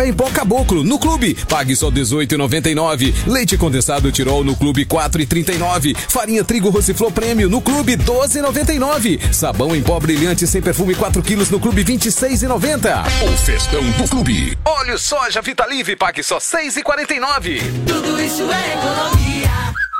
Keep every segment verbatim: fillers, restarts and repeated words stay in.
Em pó Caboclo, no clube, pague só dezoito reais e noventa e nove centavos. Leite condensado Tirol no clube, quatro reais e trinta e nove centavos. Farinha trigo Rociflor Prêmio no clube, doze reais e noventa e nove centavos. Sabão em pó brilhante sem perfume quatro quilos no clube, vinte e seis reais e noventa centavos. O festão do clube. Óleo soja Vitalive, pague só seis reais e quarenta e nove centavos. Tudo isso é economia.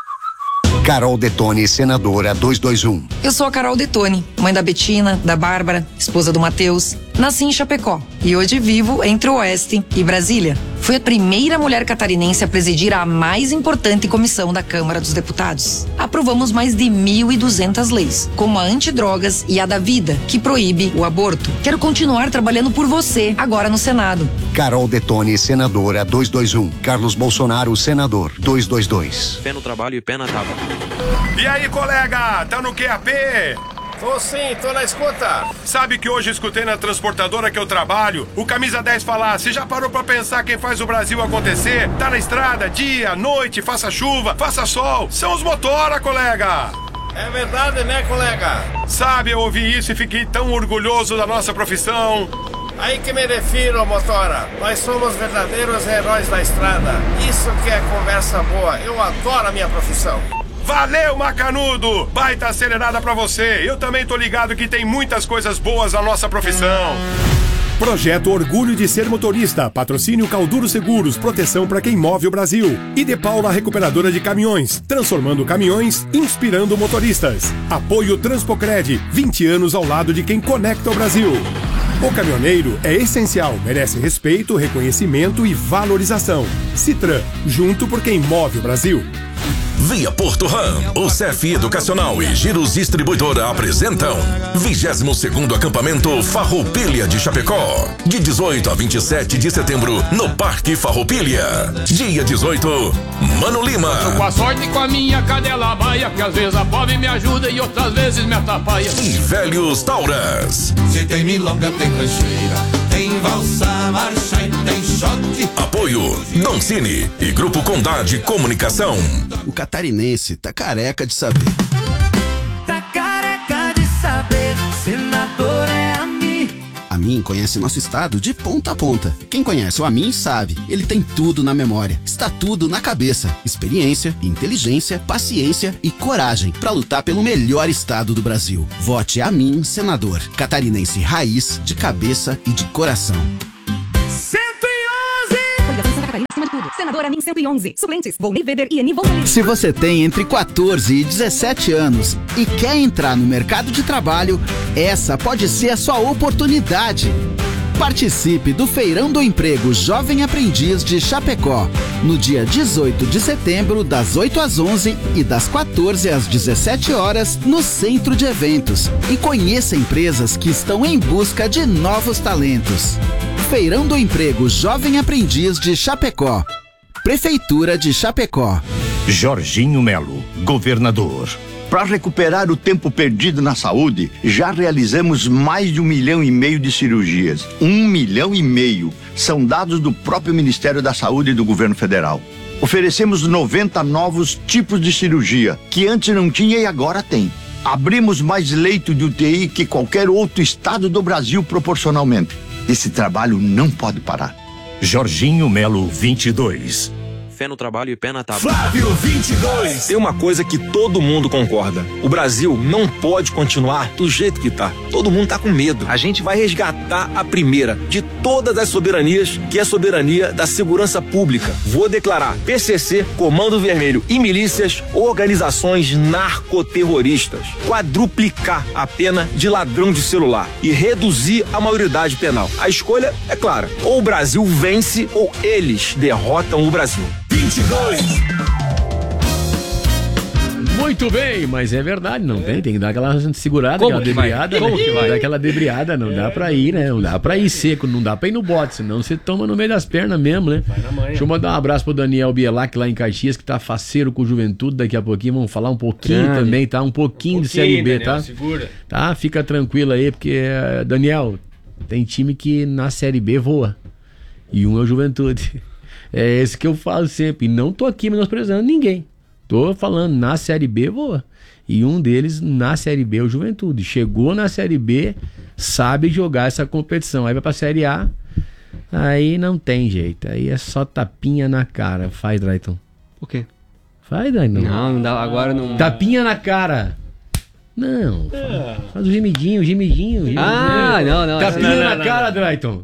Carol Detone, senadora duzentos e vinte e um. Eu sou a Carol Detone, mãe da Betina, da Bárbara, esposa do Matheus. Nasci em Chapecó e hoje vivo entre o Oeste e Brasília. Fui a primeira mulher catarinense a presidir a mais importante comissão da Câmara dos Deputados. Aprovamos mais de mil e duzentas leis, como a antidrogas e a da vida, que proíbe o aborto. Quero continuar trabalhando por você, agora no Senado. Carol Detone, senadora duzentos e vinte e um. Carlos Bolsonaro, senador duzentos e vinte e dois. Pé no trabalho e pé na tábua. E aí, colega? Tá no Q A P? Tô sim, tô na escuta. Sabe que hoje escutei na transportadora que eu trabalho o Camisa dez falar: você já parou pra pensar quem faz o Brasil acontecer? Tá na estrada, dia, noite, faça chuva, faça sol. São os motora, colega. É verdade, né, colega? Sabe, eu ouvi isso e fiquei tão orgulhoso da nossa profissão. Aí que me refiro, motora. Nós somos verdadeiros heróis da estrada. Isso que é conversa boa. Eu adoro a minha profissão. Valeu, Macanudo! Baita acelerada pra você. Eu também tô ligado que tem muitas coisas boas na nossa profissão. Projeto Orgulho de Ser Motorista. Patrocínio Calduro Seguros. Proteção para quem move o Brasil. E De Paula Recuperadora de Caminhões. Transformando caminhões, inspirando motoristas. Apoio Transpocred. vinte anos ao lado de quem conecta o Brasil. O caminhoneiro é essencial. Merece respeito, reconhecimento e valorização. Citran. Junto por quem move o Brasil. Via Porto Ram, o C F Educacional e Giros Distribuidora apresentam vigésimo segundo Acampamento Farroupilha de Chapecó, de dezoito a vinte e sete de setembro, no Parque Farroupilha. Dia dezoito, Mano Lima. Eu com a sorte com a minha cadela baia, que às vezes a pobre me ajuda e outras vezes me atrapalha. E Velhos Tauras. Se tem milonga, tem rancheira, tem valsa, marcha e tem shot. Apoio Doncini e Grupo Condade Comunicação. O catarinense tá careca de saber. Tá careca de saber, senador é a mim. A Amin conhece nosso estado de ponta a ponta. Quem conhece o Amin sabe, ele tem tudo na memória, está tudo na cabeça. Experiência, inteligência, paciência e coragem para lutar pelo melhor estado do Brasil. Vote Amin, senador, catarinense raiz, de cabeça e de coração. Senador Amin cento e onze. Suplentes, Volney Weber e Eni Volney. Se você tem entre quatorze e dezessete anos e quer entrar no mercado de trabalho, essa pode ser a sua oportunidade. Participe do Feirão do Emprego Jovem Aprendiz de Chapecó, no dia dezoito de setembro, das oito às onze e das quatorze às dezessete horas, no Centro de Eventos. E conheça empresas que estão em busca de novos talentos. Feirão do Emprego Jovem Aprendiz de Chapecó. Prefeitura de Chapecó. Jorginho Melo, governador. Para recuperar o tempo perdido na saúde, já realizamos mais de um milhão e meio de cirurgias. Um milhão e meio. São dados do próprio Ministério da Saúde e do Governo Federal. Oferecemos noventa novos tipos de cirurgia, que antes não tinha e agora tem. Abrimos mais leito de U T I que qualquer outro estado do Brasil proporcionalmente. Esse trabalho não pode parar. Jorginho Melo, vinte e dois. Fé no trabalho e pé na tábua. Flávio vinte e dois. Tem uma coisa que todo mundo concorda. O Brasil não pode continuar do jeito que tá. Todo mundo tá com medo. A gente vai resgatar a primeira de todas as soberanias, que é a soberania da segurança pública. Vou declarar P C C, Comando Vermelho e milícias, organizações narcoterroristas. Quadruplicar a pena de ladrão de celular e reduzir a maioridade penal. A escolha é clara. Ou o Brasil vence ou eles derrotam o Brasil. vinte e dois. Muito bem, mas é verdade, não é. tem, tem que dar aquela segurada, Como aquela que debriada, vai? Como né? que vai? Dar aquela debriada, não é. dá pra ir, né? Não dá pra ir seco, não dá pra ir no bote, senão você toma no meio das pernas mesmo, né? Vai na manhã. Deixa eu mandar um abraço pro Daniel Bielac lá em Caxias, que tá faceiro com o Juventude, daqui a pouquinho vamos falar um pouquinho Grande. também, tá? Um pouquinho, um pouquinho de Série B, Daniel, tá? Segura. Tá, fica tranquilo aí, porque, Daniel, tem time que na Série B voa, e um é o Juventude. É esse que eu falo sempre. E não tô aqui menosprezando ninguém. Tô falando, na Série B voa. E um deles, na Série B, é o Juventude. Chegou na Série B, sabe jogar essa competição. Aí vai pra Série A, Aí não tem jeito. Aí é só tapinha na cara. Faz, Drayton. O quê? Faz, Drayton. Não, não dá, agora não... Tapinha na cara. Não. É. Faz o gemidinho, gemidinho. gemidinho. Ah, não, não. Tapinha não, não, na não, cara, não. Drayton.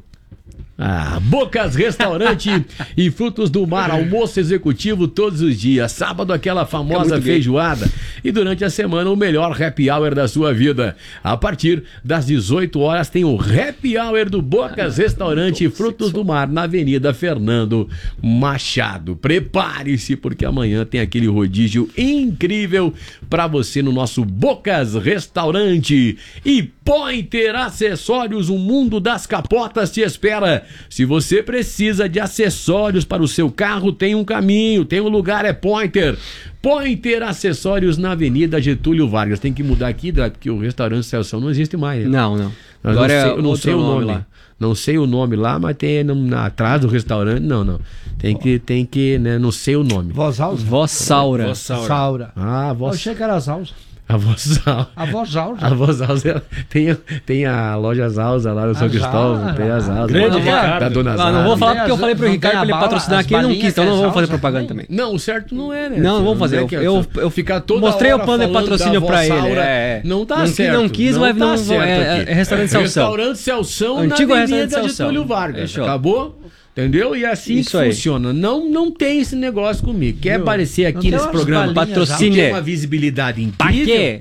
Ah, Bocas Restaurante e Frutos do Mar, almoço executivo todos os dias. Sábado, aquela famosa muito gay. feijoada. E durante a semana, o melhor happy hour da sua vida. A partir das dezoito horas, tem o happy hour do Bocas Restaurante e Frutos do Mar, na Avenida Fernando Machado. Prepare-se, porque amanhã tem aquele rodízio incrível para você no nosso Bocas Restaurante. E Pointer Acessórios, o mundo das capotas te espera. Se você precisa de acessórios para o seu carro, tem um caminho, tem um lugar, é Pointer. Pointer Acessórios na Avenida Getúlio Vargas. Tem que mudar aqui, porque o restaurante Celso não existe mais. Né? Não, não. Eu Agora não sei, é eu não outro sei o nome nome lá. Não sei o nome lá, mas tem no, na, atrás do restaurante. Não, não. Tem que, tem que, né? Não sei o nome. Vosalza? Vossaura. Saura. Ah, Eu voz. achei que era Zalza. A Vosalza. A Vosalza. A Vosalza tem, tem a loja Zalza lá no São A Cristóvão. Zalza. Tem a Zalza. Grande da, Ricardo. da Dona Não, Zalza. não vou falar porque eu Tem falei pro as- Ricardo não pra ele tem a bala- patrocinar as aqui, ele não balinhas quis, então que não é vamos fazer Zalza propaganda também. também. Não, o certo não é, né? Não, vamos fazer. é Eu, que- eu, eu ficar toda mostrei hora o plano de falando patrocínio da pra ele. Vossaura. É, é. Não tá não, qui- certo. Não quis, não mas tá não. certo É, aqui. é restaurante Celção. Restaurante Celção Antigo na restaurante Avenida Celção. Getúlio Vargas. Fechou. Acabou? Entendeu? E assim Isso que aí. funciona. Não, não tem esse negócio comigo. Quer Viu? aparecer Não aqui tem nesse umas programa, balinhas patrocínio, já? tem uma visibilidade Pra incrível. quê?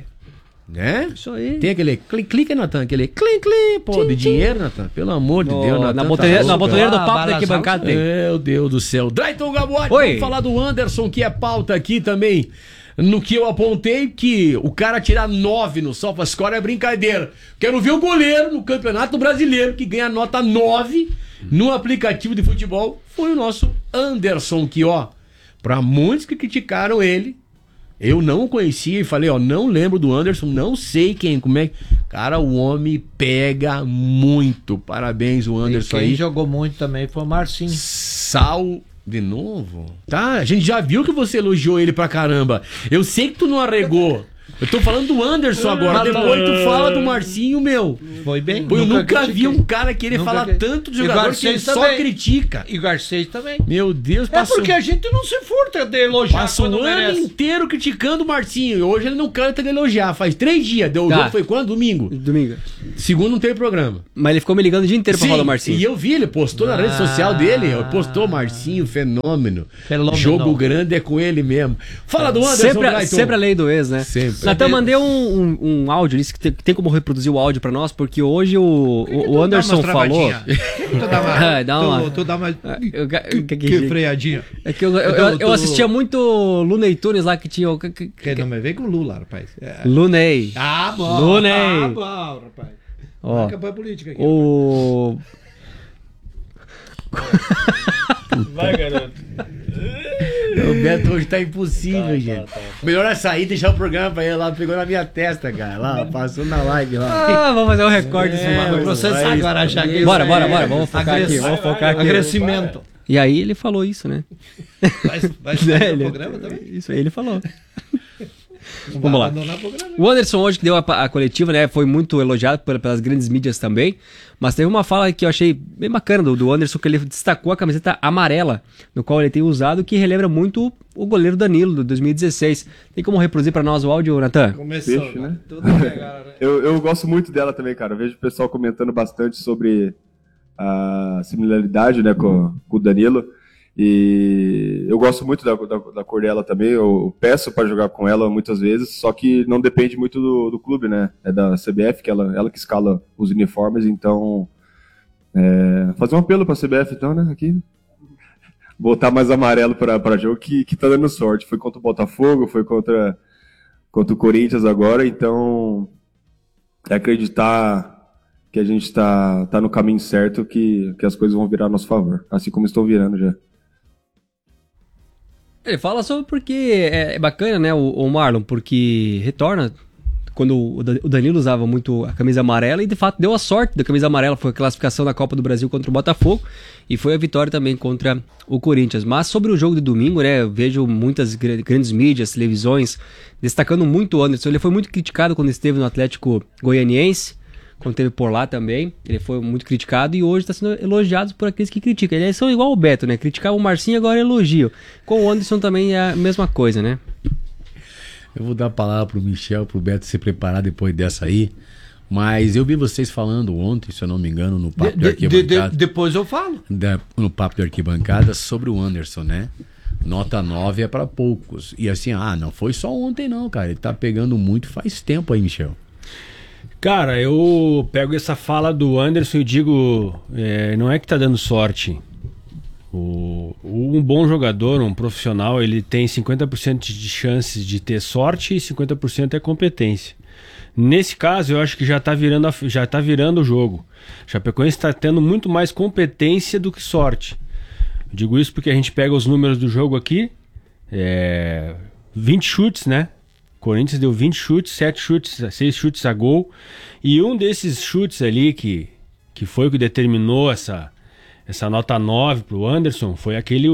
Né? Isso aí. Tem aquele clique, clique, Natan, aquele clique, clique, pô, de dinheiro, Natan. Pelo amor de No- Deus, Natan. na tá botoneira, na louco. botoneira do Ah, papo Bala daqui bancada tem. Meu Deus do céu. Drayton Gabotti, Oi. vamos falar do Anderson, que é pauta aqui também. No que eu apontei que o cara tirar nove no SofaScore é brincadeira. Quero ver o goleiro no Campeonato Brasileiro que ganha nota nove no aplicativo de futebol. Foi o nosso Anderson, que ó, pra muitos que criticaram ele, eu não o conhecia e falei, ó, não lembro do Anderson, não sei quem, como é. Cara, o homem pega muito. Parabéns, o Anderson E quem aí. jogou muito também foi o Marcinho. Sal de novo? Tá, a gente já viu que você elogiou ele pra caramba. Eu sei que tu não arregou. Eu tô falando do Anderson agora. Depois tu fala do Marcinho, meu. Foi bem. Pô, eu nunca vi critiquei. um cara querer Nunca falar critiquei. tanto de E jogador que Garcês ele só também. critica. E Garcês também. Meu Deus, É passou, porque a gente não se furta de elogiar passa o quando ano merece. inteiro criticando o Marcinho. E hoje ele não canta de elogiar. Faz três dias. Deu o Tá. jogo, foi quando? Domingo. Domingo. Segundo não teve programa. Mas ele ficou me ligando o dia inteiro pra Sim, falar do Marcinho. e eu vi, ele postou na rede Ah. social dele, ele postou Marcinho, fenômeno. Fenômeno. Jogo grande é com ele mesmo. Fala do Anderson, Sempre, a- Drayton. sempre a lei do ex, né? Sempre. Natan, mandei um, um, um áudio, disse que tem, tem como reproduzir o áudio pra nós, porque hoje o, o, o Anderson falou. Tu dá uma, Ah, dá uma- tu, tu dá uma Eu- que, que- que freadinha. É que eu, eu, Então, eu tu- assistia muito Looney Tunes lá que tinha o. que- que- Que não me vem com Lula, rapaz. É. Looney. Ah, bom. Looney. Ah, bom, rapaz. Ó, Não é campanha política aqui. o. Vai, garoto. O Beto hoje tá impossível, gente. Melhor é sair e deixar o programa pra ele lá. Pegou na minha testa, cara. Lá, passou na live lá. Ah, vamos fazer um recorde desse É, bagulho. Processo vai, agora já que Bora, isso bora, é bora, vamos focar aqui, agress- vamos focar aqui. Agradecimento. E aí ele falou isso, né? Vai, vai É, sair ele- do programa também? Isso aí ele falou. Não Vamos vai lá. abandonar o programa. O Anderson hoje que deu a, a coletiva, né, foi muito elogiado por- pelas grandes mídias também, mas teve uma fala que eu achei bem bacana do, do Anderson, que ele destacou a camiseta amarela, no qual ele tem usado, que relembra muito o goleiro Danilo, de dois mil e dezesseis. Tem como reproduzir pra nós o áudio, Natan? Começou, Peixe, né? Tudo pegaram, né? Eu, eu gosto muito dela também, cara. Eu vejo o pessoal comentando bastante sobre a similaridade, né, com, com o Danilo. E eu gosto muito da, da, da cor dela também. Eu peço para jogar com ela muitas vezes, só que não depende muito do, do clube, né? É da C B F, que ela, ela que escala os uniformes. Então, é, fazer um apelo para a C B F, então, né? Aqui. Botar mais amarelo para jogo, que, que tá dando sorte. Foi contra o Botafogo, foi contra, contra o Corinthians agora. Então, é acreditar que a gente está tá no caminho certo, que, que as coisas vão virar a nosso favor, assim como estão virando já. Ele fala sobre porque é, é bacana, né, o, o Marlon, porque retorna quando o Da- o Danilo usava muito a camisa amarela e de fato deu a sorte da camisa amarela, foi a classificação da Copa do Brasil contra o Botafogo e foi a vitória também contra o Corinthians. Mas sobre o jogo de domingo, né, eu vejo muitas gra- grandes mídias, televisões, destacando muito o Anderson. Ele foi muito criticado quando esteve no Atlético Goianiense, quando teve por lá também. Ele foi muito criticado e hoje está sendo elogiado por aqueles que criticam. Eles são igual o Beto, né? Criticavam o Marcinho, agora elogio. Com o Anderson também é a mesma coisa, né? Eu vou dar a palavra pro Michel, pro Beto se preparar depois dessa aí. Mas eu vi vocês falando ontem, se eu não me engano, no Papo de, de Arquibancada. De, de, depois eu falo. Da, no Papo de Arquibancada sobre o Anderson, né? Nota nove é para poucos. E assim, ah, não foi só ontem não, cara. Ele tá pegando muito faz tempo aí, Michel. Cara, eu pego essa fala do Anderson e digo, é, não é que tá dando sorte. O, um bom jogador, um profissional, ele tem cinquenta por cento de chances de ter sorte e cinquenta por cento é competência. Nesse caso, eu acho que já tá virando, a, já tá virando o jogo. Chapecoense está tendo muito mais competência do que sorte. Eu digo isso porque a gente pega os números do jogo aqui, é, vinte chutes, né? Corinthians deu vinte chutes, sete chutes, seis chutes a gol. E um desses chutes ali que, que foi o que determinou essa, essa nota nove pro Anderson foi aquele,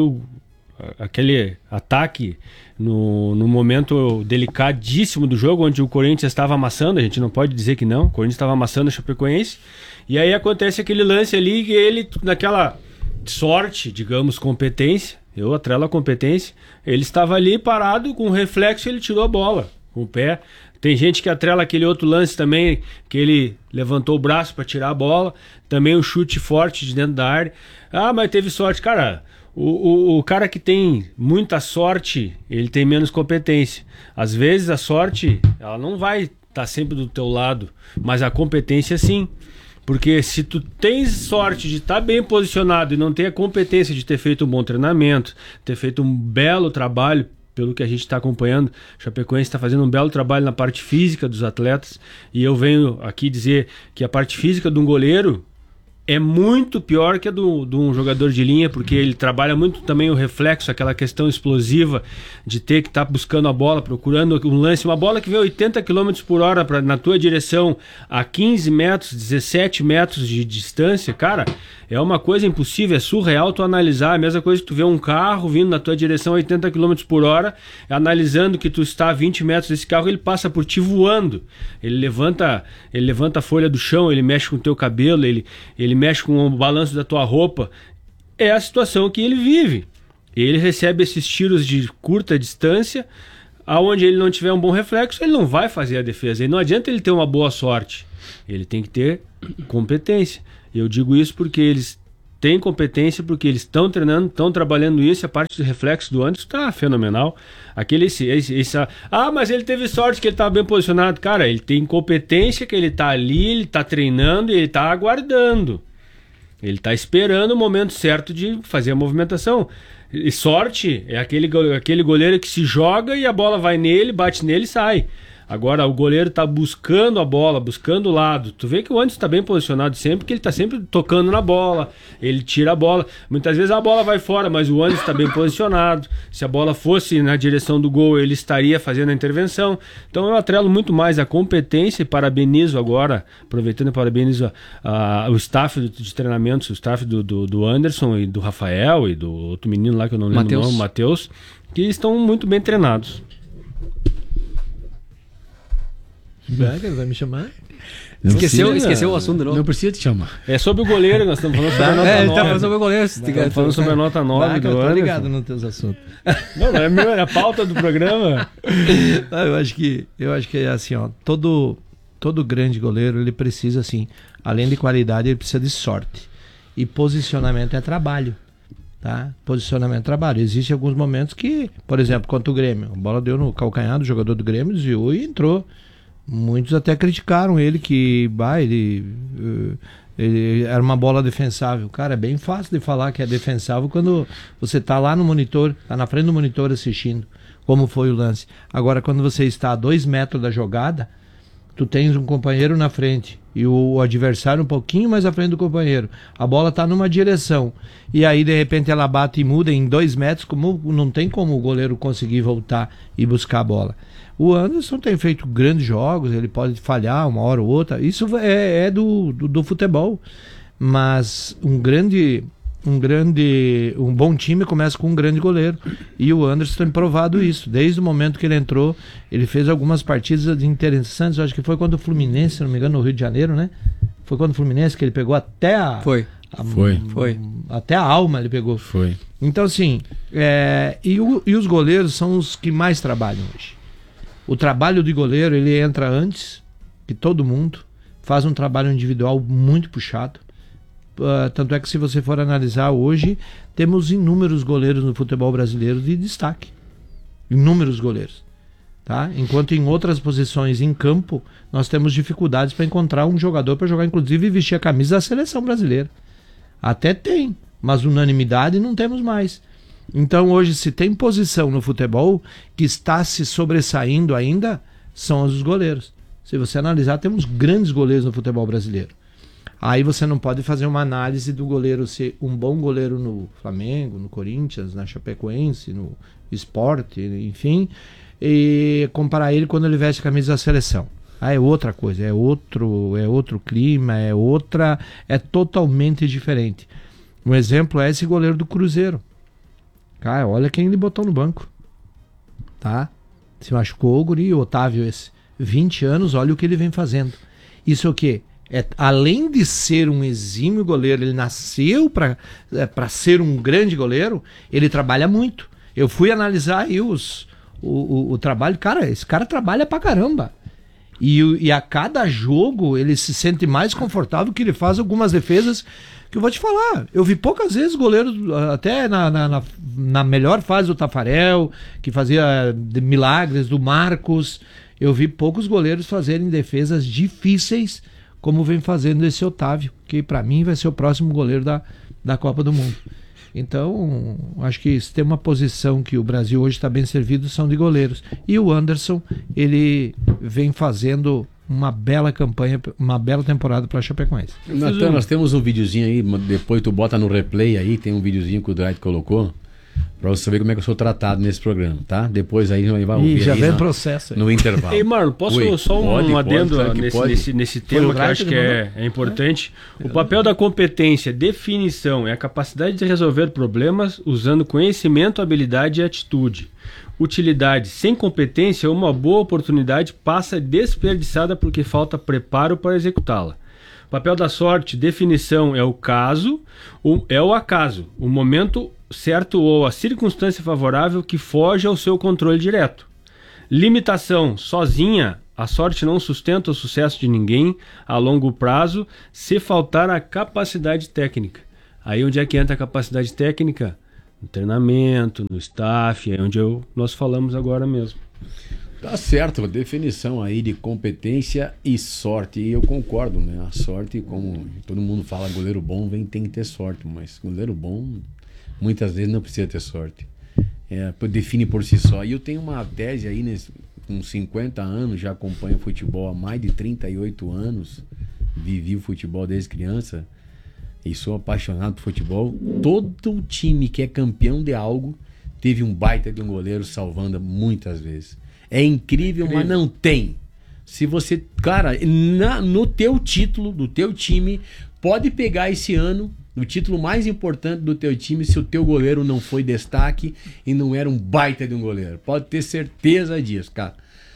aquele ataque no, no momento delicadíssimo do jogo, onde o Corinthians estava amassando, a gente não pode dizer que não, o Corinthians estava amassando a Chapecoense. E aí acontece aquele lance ali que ele, naquela sorte, digamos, competência, eu atrelo a competência, ele estava ali parado com um reflexo e ele tirou a bola com o pé. Tem gente que atrela aquele outro lance também, que ele levantou o braço para tirar a bola, também um chute forte de dentro da área. Ah, mas teve sorte. Cara, o, o, o cara que tem muita sorte, ele tem menos competência. Às vezes a sorte, ela não vai estar sempre do teu lado, mas a competência sim. Porque se tu tens sorte de estar bem posicionado e não ter a competência de ter feito um bom treinamento, ter feito um belo trabalho, pelo que a gente está acompanhando, o Chapecoense está fazendo um belo trabalho na parte física dos atletas, e eu venho aqui dizer que a parte física de um goleiro é muito pior que a do, de um jogador de linha, porque ele trabalha muito também o reflexo, aquela questão explosiva de ter que estar tá buscando a bola, procurando um lance, uma bola que vem oitenta quilômetros por hora pra, na tua direção a quinze metros, dezessete metros de distância, cara, é uma coisa impossível, é surreal tu analisar, a mesma coisa que tu vê um carro vindo na tua direção a oitenta quilômetros por hora, analisando que tu está a vinte metros desse carro, ele passa por ti voando, ele levanta, ele levanta a folha do chão, ele mexe com o teu cabelo, ele, ele mexe com o balanço da tua roupa. É a situação que ele vive. Ele recebe esses tiros de curta distância, aonde ele não tiver um bom reflexo, ele não vai fazer a defesa. E não adianta ele ter uma boa sorte, ele tem que ter competência. Eu digo isso porque eles têm competência, porque eles estão treinando, estão trabalhando isso. A parte do reflexo do Anderson está fenomenal. Aquele, esse, esse, esse, ah, mas ele teve sorte que ele estava bem posicionado. Cara, ele tem competência, que ele está ali, ele está treinando e ele está aguardando. Ele está esperando o momento certo de fazer a movimentação. E sorte é aquele, aquele goleiro que se joga e a bola vai nele, bate nele e sai. Agora o goleiro tá buscando a bola, buscando o lado. Tu vê que o Anderson tá bem posicionado sempre, porque ele tá sempre tocando na bola, ele tira a bola. Muitas vezes a bola vai fora, mas o Anderson tá bem posicionado. Se a bola fosse na direção do gol, ele estaria fazendo a intervenção. Então eu atrelo muito mais a competência e parabenizo agora, aproveitando e parabenizo a, a, o staff de treinamentos, o staff do, do, do Anderson e do Rafael e do outro menino lá que eu não lembro Mateus. o nome, Matheus, que estão muito bem treinados. Ele vai me chamar? Esqueceu, precisa, esqueceu o assunto não? Não precisa te chamar. É sobre o goleiro, nós estamos falando sobre a nota é, nove. Ele tá falando sobre o goleiro. Estamos falando sobre a nota nove do Eu tô Anderson. ligado nos teus assuntos. Não, não é, meu, é a pauta do programa. Ah, eu acho que eu acho que é assim, ó, todo todo grande goleiro, ele precisa assim, além de qualidade, ele precisa de sorte. E posicionamento é trabalho, tá? Posicionamento é trabalho. Existem alguns momentos que, por exemplo, contra o Grêmio, a bola deu no calcanhar do jogador do Grêmio, desviou e entrou. Muitos até criticaram ele que bah, ele, ele era uma bola defensável. Cara, é bem fácil de falar que é defensável quando você está lá no monitor, está na frente do monitor assistindo como foi o lance. Agora, quando você está a dois metros da jogada, tu tens um companheiro na frente e o adversário um pouquinho mais à frente do companheiro. A bola está numa direção e aí de repente ela bate e muda em dois metros, como não tem como o goleiro conseguir voltar e buscar a bola. O Anderson tem feito grandes jogos, ele pode falhar uma hora ou outra, isso é, é do, do, do futebol, mas um grande, um grande, um bom time começa com um grande goleiro. E o Anderson tem provado isso. Desde o momento que ele entrou, ele fez algumas partidas interessantes. Eu acho que foi quando o Fluminense, se não me engano, no Rio de Janeiro, né? Foi quando o Fluminense que ele pegou até a... Foi. A, foi. Foi. Até a alma ele pegou. Foi. Então, assim, é, e, o, e os goleiros são os que mais trabalham hoje. O trabalho de goleiro, ele entra antes que todo mundo, faz um trabalho individual muito puxado. Uh, tanto é que se você for analisar hoje, temos inúmeros goleiros no futebol brasileiro de destaque. Inúmeros goleiros. Tá? Enquanto em outras posições em campo, nós temos dificuldades para encontrar um jogador para jogar, inclusive, e vestir a camisa da seleção brasileira. Até tem, mas unanimidade não temos mais. Então hoje, se tem posição no futebol que está se sobressaindo ainda, são os goleiros. Se você analisar, temos grandes goleiros no futebol brasileiro. Aí você não pode fazer uma análise do goleiro ser um bom goleiro no Flamengo, no Corinthians, na Chapecoense, no Sport, enfim, e comparar ele quando ele veste a camisa da seleção. Ah, é outra coisa, é outro, é outro clima, é outra, é totalmente diferente. Um exemplo é esse goleiro do Cruzeiro. Cara, olha quem ele botou no banco. Tá? Se machucou o guri, o Otávio esse. vinte anos, olha o que ele vem fazendo. Isso é o quê? É, além de ser um exímio goleiro, ele nasceu para é, para ser um grande goleiro, ele trabalha muito. Eu fui analisar aí os, o, o, o trabalho. Cara, esse cara trabalha pra caramba. E, e a cada jogo ele se sente mais confortável, que ele faz algumas defesas que eu vou te falar. Eu vi poucas vezes goleiros, até na, na, na, na melhor fase do Tafarel, que fazia milagres, do Marcos. Eu vi poucos goleiros fazerem defesas difíceis como vem fazendo esse Otávio, que para mim vai ser o próximo goleiro da, da Copa do Mundo. Então, acho que se tem uma posição que o Brasil hoje está bem servido, são de goleiros. E o Anderson, ele vem fazendo uma bela campanha, uma bela temporada para a Chapecoense. Natan, nós temos um videozinho aí, depois tu bota no replay aí, tem um videozinho que o Dwight colocou, pra você ver como é que eu sou tratado nesse programa, tá? Depois aí vai ouvir. Ih, já aí vem no, processo aí. No intervalo. Ei, Marlon, posso Oi, só um pode, adendo pode, nesse, pode. nesse, nesse tema que eu acho que é, é importante? É. O papel da competência, definição, é a capacidade de resolver problemas usando conhecimento, habilidade e atitude. Utilidade sem competência, uma boa oportunidade passa desperdiçada porque falta preparo para executá-la. Papel da sorte, definição, é o caso, o, é o acaso, o momento certo ou a circunstância favorável que foge ao seu controle direto. Limitação, sozinha, a sorte não sustenta o sucesso de ninguém a longo prazo se faltar a capacidade técnica. Aí onde é que entra a capacidade técnica? No treinamento, no staff, é onde eu, nós falamos agora mesmo. Tá certo, a definição aí de competência e sorte, e eu concordo, né? A sorte, como todo mundo fala, goleiro bom vem, tem que ter sorte, mas goleiro bom muitas vezes não precisa ter sorte. É, define por si só. E eu tenho uma tese aí, nesse, com cinquenta anos, já acompanho futebol há mais de trinta e oito anos, vivi o futebol desde criança e sou apaixonado por futebol. Todo time que é campeão de algo teve um baita de um goleiro salvando muitas vezes. É incrível, incrível, mas não tem. Se você, cara, na, no teu título, do teu time, pode pegar esse ano o título mais importante do teu time se o teu goleiro não foi destaque e não era um baita de um goleiro. Pode ter certeza disso, cara.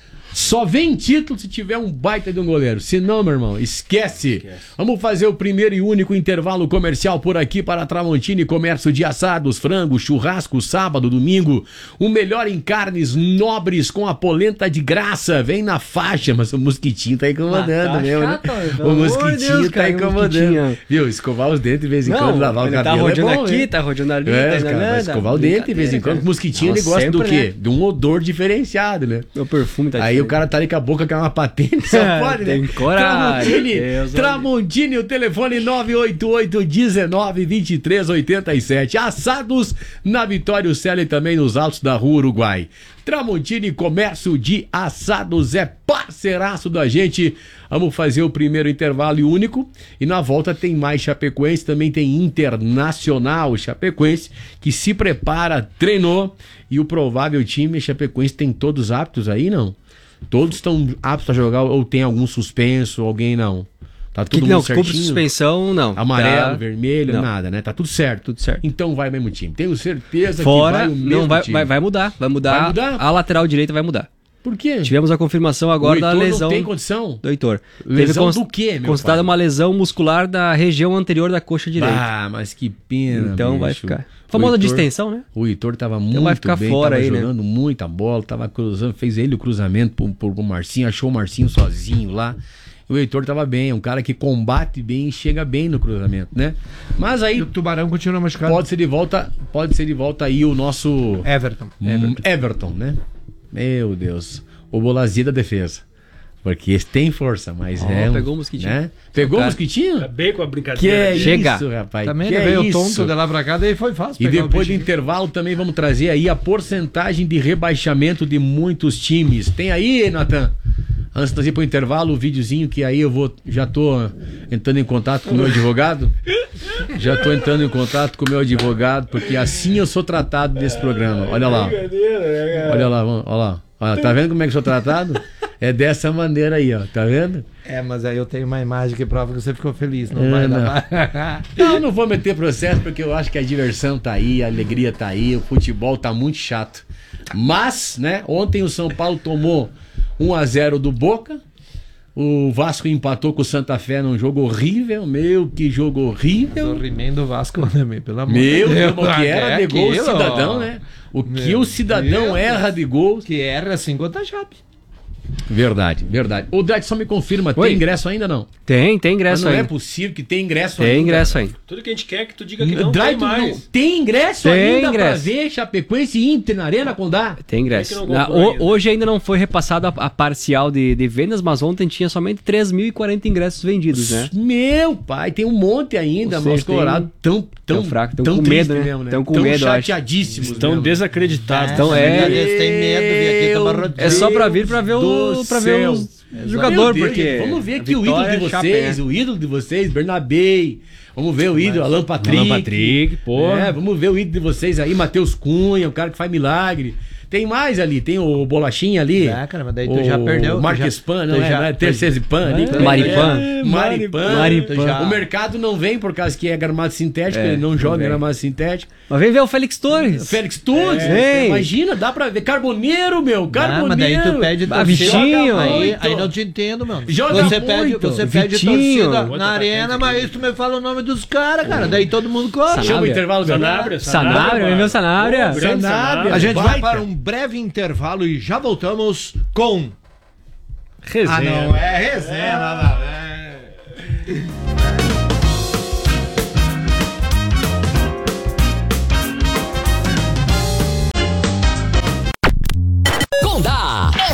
Só vem título se tiver um baita de um goleiro. Se não, meu irmão, esquece. esquece. Vamos fazer o primeiro e único intervalo comercial por aqui para a Tramontini Comércio de assados, frangos, churrasco, sábado, domingo. O melhor em carnes nobres com a polenta de graça. Vem na faixa, mas o mosquitinho tá incomodando, ah, tá mesmo, chato, né? O mosquitinho Deus, tá cara, incomodando. Mosquitinho. Viu? Escovar os dentes de vez em não, quando, lavar o cabelo. Tá rodando é bom, aqui, né? tá rodando ali, é, tá cara, vai escovar o dente de vez em quando. O mosquitinho ele gosta do quê? Né? De um odor diferenciado, né? O perfume tá aí o cara tá ali com a boca que é uma patente, só pode, né? Tem coragem. Tramontini, Tramontini, o telefone nove oito oito, um nove, dois três oito sete. Assados na Vitória Célia e também nos altos da Rua Uruguai. Tramontini Comércio de Assados é parceiraço da gente. Vamos fazer o primeiro intervalo e único. E na volta tem mais Chapecoense, também tem Internacional Chapecoense, que se prepara, treinou. E o provável time Chapecoense tem todos aptos aí, não? Todos estão aptos a jogar ou tem algum suspenso, alguém não? Tá tudo que, não, certinho. cumpre suspensão, não. Amarelo, tá, vermelho, não. nada, né? Tá tudo certo. Tudo certo. Então vai o mesmo time. Tenho certeza Fora, que vai o mesmo não vai, time. vai, vai mudar. Vai mudar. Vai mudar? A lateral direita vai mudar. Por quê? Tivemos a confirmação agora O da Heitor lesão. não tem condição? Do Heitor. Lesão Teve do quê, meu constatada pai? uma lesão muscular da região anterior da coxa direita. Ah, mas que pena. Então bicho. vai ficar. Famosa O Heitor- distensão, né? O Heitor tava Então muito vai ficar bem, fora tava aí, né? jogando muita bola, tava cruzando, fez ele o cruzamento pro, pro, pro Marcinho, achou o Marcinho sozinho lá. O Heitor tava bem, é um cara que combate bem e chega bem no cruzamento, né? Mas aí E o Tubarão continua machucado. pode ser de volta, pode ser de volta aí o nosso Everton. Hum, Everton, né? Meu Deus. O Bolazia da defesa. Porque esse tem força, mas Ó, é. um- pegou o mosquitinho. Né? Pegou o Cara, mosquitinho? Acabei com a Que brincadeira. é Chega. isso, rapaz. Também que ele é veio isso? tonto de lá pra cá, daí foi fácil. E pegar o depois do bichinho. intervalo também vamos trazer aí a porcentagem de rebaixamento de muitos times. Tem aí, Natan? Antes de nós ir pro intervalo, o videozinho que aí eu vou. Já tô entrando em contato com o meu advogado. Já tô entrando em contato com o meu advogado, porque assim eu sou tratado nesse programa. Olha lá. Olha lá, vamos- olha lá. Olha, tá vendo como é que eu sou tratado? É dessa maneira aí, ó. Tá vendo? É, mas aí eu tenho uma imagem que prova que você ficou feliz. Não É, vai não. dar. Não, eu não vou meter processo porque eu acho que a diversão tá aí, a alegria tá aí, o futebol tá muito chato. Mas, né, ontem o São Paulo tomou um a zero do Boca. O Vasco empatou com o Santa Fé num jogo horrível. Meu, que jogo horrível. O He-Man do Vasco, né, meu? Pelo amor Meu de Deus, Deus. o que era de gol o aquilo? cidadão, né? O que Meu o cidadão Deus. erra de gol. Que erra assim contra a Chape. Verdade, verdade. O Dad só me confirma, Oi. tem ingresso ainda não? Tem, tem Mas ingresso não aí. é possível que tem ingresso Tem ainda. ingresso aí. Tudo que a gente quer é que tu diga que não Dry, tem tu não- mais. tem ingresso Tem ainda ingresso. pra ver Chapecoense e Inter na Arena Condá? Tem ingresso. É que não Na- comprou ho- ainda. hoje ainda não foi repassada a, a parcial de, de vendas, mas ontem tinha somente três mil e quarenta ingressos vendidos, né? Meu pai, tem um monte ainda, Ou mas seja, os Colorados tão, tão, tão fraco, tão tão com triste medo, né? mesmo, né? Tão com Tão medo, eu acho. chateadíssimos Estão mesmo. desacreditados. Então é- Eles têm medo de vir aqui tomar Meu rodeio. É só pra vir pra ver o, do pra ver céu. os Meu jogadores, Deus, porque. gente, vamos ver a aqui o ídolo vitória de é Chape, vocês, né? o ídolo de vocês, Bernabei. Vamos ver o ídolo, Alan Patrick. Alan Patrick, pô. É, vamos ver o ídolo de vocês aí, Matheus Cunha, o cara que faz milagre. Tem mais ali, tem o Bolachinha ali. Ah, cara, mas daí tu já perdeu, tu Marques já- Pan, não tu é? já- não é Tercesipan ali. É, Maripan. É, Maripan. Maripan. O mercado não vem por causa que é gramado sintético, É, ele não não joga em vem. gramado sintético. Mas vem ver o Félix Torres. Félix Tunes, É. imagina, dá pra ver. Carboneiro, meu, Carboneiro. Ah, mas daí tu pede Ah, torcida. Vitinho. Aí, aí não te entendo, mano. Joga você pede, muito. você pede Vitinho. torcida Outro na arena, mas aí tu me fala o nome dos caras, cara. Daí todo mundo corre. Chama o Sanabria. intervalo, Sanabria, Sanabria, vem ver o Sanabria. Pô, grande Sanabria. A gente vai Baita. para um breve intervalo e já voltamos com... Resenha. Ah, não, é resenha, nada a ver.